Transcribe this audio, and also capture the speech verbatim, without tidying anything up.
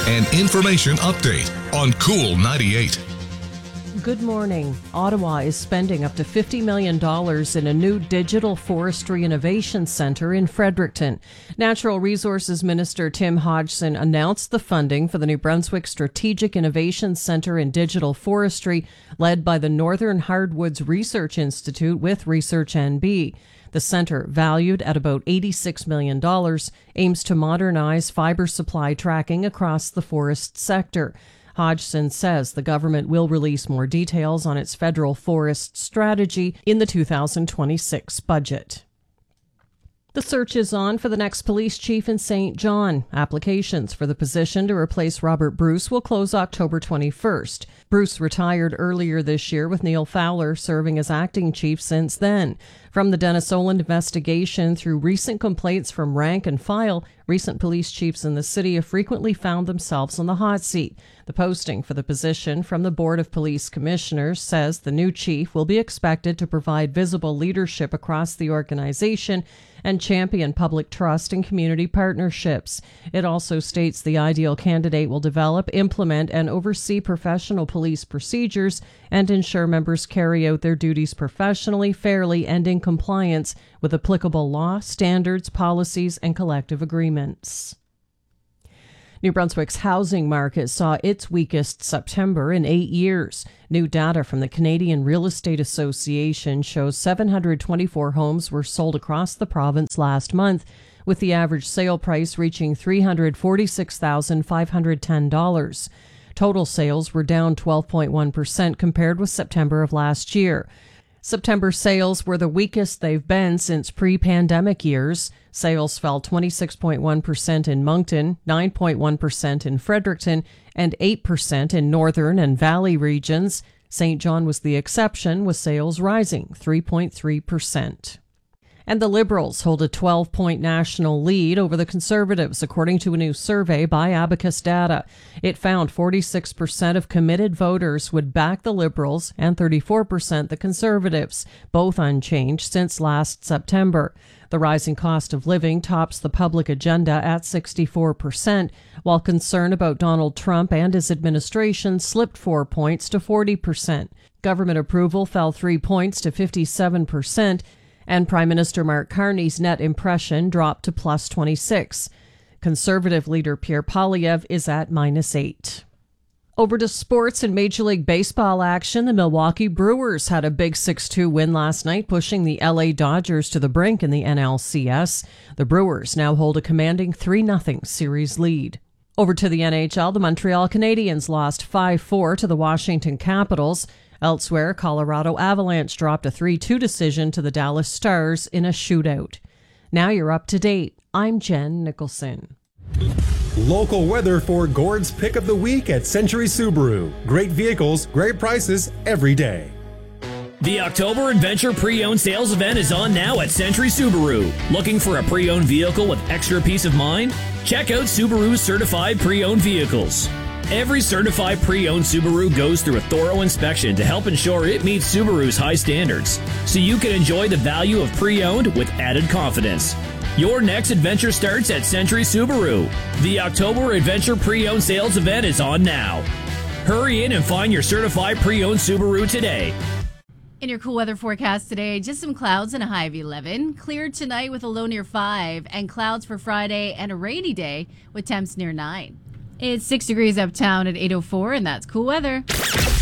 An information update on Cool ninety-eight. Good morning. Ottawa is spending up to fifty million dollars in a new digital forestry innovation centre in Fredericton. Natural Resources Minister Tim Hodgson announced the funding for the New Brunswick Strategic Innovation Centre in Digital Forestry, led by the Northern Hardwoods Research Institute with Research N B. The centre, valued at about eighty-six million dollars, aims to modernize fibre supply tracking across the forest sector. Hodgson says the government will release more details on its federal forest strategy in the two thousand twenty-six budget. The search is on for the next police chief in Saint John. Applications for the position to replace Robert Bruce will close October twenty-first. Bruce retired earlier this year, with Neil Fowler serving as acting chief since then. From the Dennis Oland investigation through recent complaints from rank and file, recent police chiefs in the city have frequently found themselves on the hot seat. The posting for the position from the Board of Police Commissioners says the new chief will be expected to provide visible leadership across the organization and champion public trust and community partnerships. It also states the ideal candidate will develop, implement, and oversee professional police procedures and ensure members carry out their duties professionally, fairly, and in compliance with applicable law, standards, policies, and collective agreements. New Brunswick's housing market saw its weakest September in eight years. New data from the Canadian Real Estate Association shows seven hundred twenty-four homes were sold across the province last month, with the average sale price reaching three hundred forty-six thousand five hundred ten dollars. Total sales were down twelve point one percent compared with September of last year. September sales were the weakest they've been since pre-pandemic years. Sales fell twenty-six point one percent in Moncton, nine point one percent in Fredericton, and eight percent in Northern and Valley regions. Saint John was the exception, with sales rising three point three percent. And the Liberals hold a twelve-point national lead over the Conservatives, according to a new survey by Abacus Data. It found forty-six percent of committed voters would back the Liberals and thirty-four percent the Conservatives, both unchanged since last September. The rising cost of living tops the public agenda at sixty-four percent, while concern about Donald Trump and his administration slipped four points to forty percent. Government approval fell three points to fifty-seven percent. And Prime Minister Mark Carney's net impression dropped to plus twenty-six. Conservative leader Pierre Poilievre is at minus eight. Over to sports and Major League Baseball action. The Milwaukee Brewers had a big six two win last night, pushing the L A Dodgers to the brink in the N L C S. The Brewers now hold a commanding three nothing series lead. Over to the N H L, the Montreal Canadiens lost five four to the Washington Capitals. Elsewhere, Colorado Avalanche dropped a three two decision to the Dallas Stars in a shootout. Now you're up to date. I'm Jen Nicholson. Local weather for Gord's Pick of the Week at Century Subaru. Great vehicles, great prices every day. The October Adventure Pre-Owned Sales Event is on now at Century Subaru. Looking for a pre-owned vehicle with extra peace of mind? Check out Subaru's certified pre-owned vehicles. Every certified pre-owned Subaru goes through a thorough inspection to help ensure it meets Subaru's high standards, so you can enjoy the value of pre-owned with added confidence. Your next adventure starts at Century Subaru. The October Adventure Pre-Owned Sales Event is on now. Hurry in and find your certified pre-owned Subaru today. In your cool weather forecast today, just some clouds and a high of eleven. Cleared tonight with a low near five, and clouds for Friday and a rainy day with temps near nine. It's six degrees uptown at eight oh four, and that's cool weather.